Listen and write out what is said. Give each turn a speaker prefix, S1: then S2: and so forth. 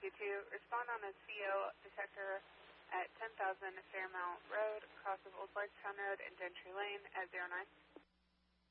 S1: 922, respond on a CO detector at 10,000 Fairmount Road, cross of Old Bardstown Road and Gentry Lane at 09.